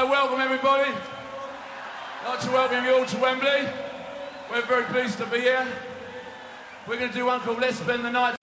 welcome everybody. I'd like to welcome you all to Wembley. We're very pleased to be here. We're going to do one called Let's Spend the Night.